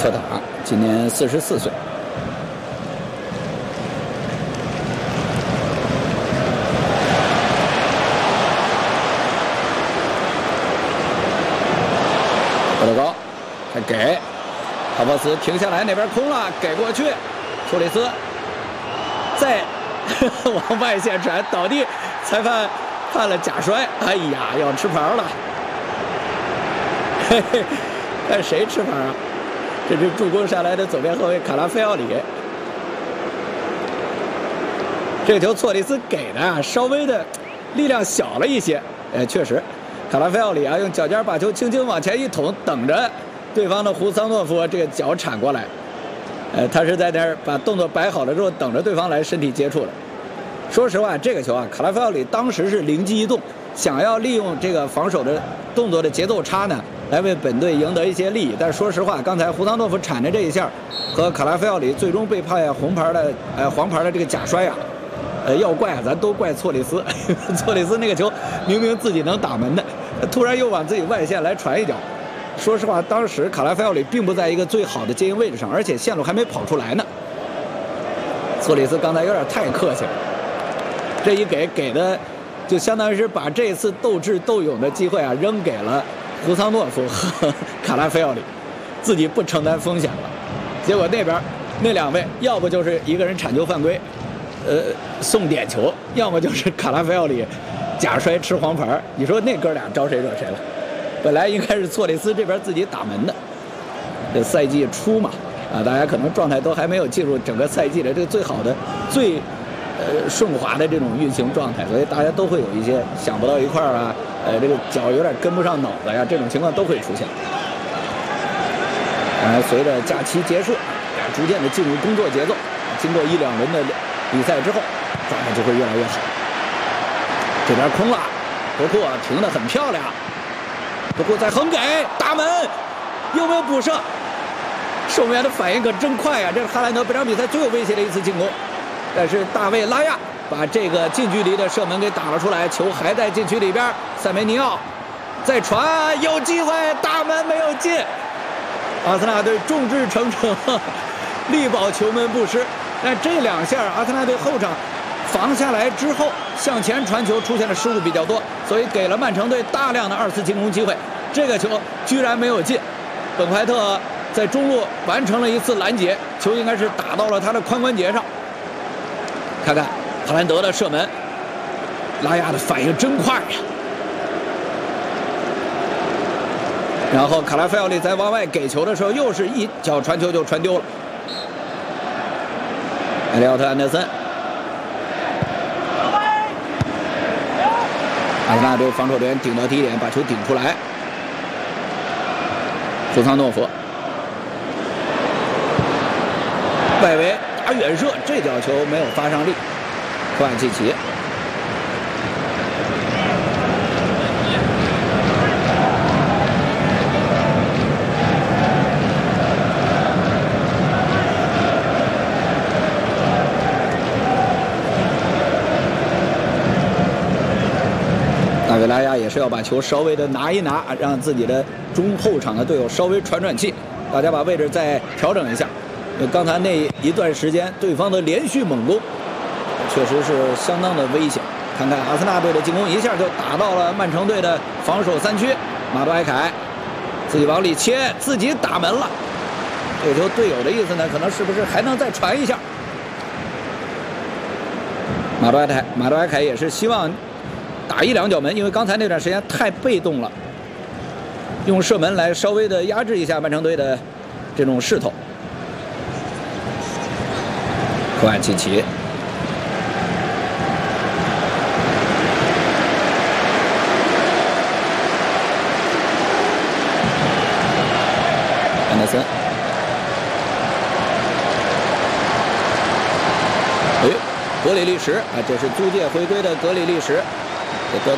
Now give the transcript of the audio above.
科塔，今年44岁。波德高，还给哈弗斯停下来，那边空了，给过去，托里斯再往外线传，倒地，裁判判了假摔，哎呀，要吃牌了。嘿嘿，看谁吃牌啊？这是助攻上来的左边后卫卡拉菲奥里。这个球错里斯给的啊，稍微的力量小了一些。确实，卡拉菲奥里啊，用脚尖把球轻轻往前一捅，等着对方的胡桑诺夫这个脚铲过来。他是在那儿把动作摆好了之后，等着对方来身体接触的。说实话，这个球啊，卡拉菲奥里当时是灵机一动，想要利用这个防守的动作的节奏差呢，来为本队赢得一些利益。但是说实话，刚才胡桑诺夫铲的这一下，和卡拉菲奥里最终被判黄牌的这个假摔啊，要怪啊，咱都怪错里斯。错里斯那个球明明自己能打门的，突然又往自己外线来传一脚。说实话，当时卡拉菲奥里并不在一个最好的接应位置上，而且线路还没跑出来呢。错里斯刚才有点太客气了，这一给的，就相当于是把这次斗智斗勇的机会啊扔给了胡桑诺夫和卡拉菲奥里，自己不承担风险了。结果那边那两位要不就是一个人铲球犯规，送点球，要么就是卡拉菲奥里假摔吃黄牌。你说那哥俩招谁惹谁了？本来应该是错里斯这边自己打门的。这赛季初嘛，大家可能状态都还没有进入整个赛季的这个最好的、最顺滑的这种运行状态，所以大家都会有一些想不到一块儿啊，这个脚有点跟不上脑子呀，这种情况都会出现。当然，随着假期结束，逐渐的进入工作节奏，经过1-2轮的比赛之后，状态就会越来越好。这边空了，博库停得很漂亮，博库再横给大门，有没有补射？守门员的反应可真快呀！这是哈兰德本场比赛最有威胁的一次进攻，但是大卫拉亚把这个近距离的射门给打了出来，球还在禁区里边。塞梅尼奥再传，有机会，大门没有进。阿森纳队众志成城，力保球门不失。但这2下阿森纳队后场防下来之后，向前传球出现的失误比较多，所以给了曼城队大量的2次进攻机会。这个球居然没有进，本怀特在中路完成了一次拦截，球应该是打到了他的髋关节上。看看哈兰德的射门，拉亚的反应真快呀！然后卡拉菲奥利在往外给球的时候，又是一脚传球就传丢了。埃利奥特·安德森，阿森纳队防守队员顶到低点，把球顶出来。胡桑诺夫外围打远射，这脚球没有发上力。科瓦契奇，大卫拉亚也是要把球稍微的拿一拿，让自己的中后场的队友稍微喘喘气，大家把位置再调整一下。刚才那一段时间，对方的连续猛攻，确实是相当的危险。看看阿森纳队的进攻，一下就打到了曼城队的防守3区。马多埃凯自己往里切，自己打门了。这个球队友的意思呢，可能是不是还能再传一下？马多埃凯也是希望打1-2脚门，因为刚才那段时间太被动了，用射门来稍微的压制一下曼城队的这种势头。科瓦契奇，安德森，格里利什啊，这是租借回归的格里利什，这得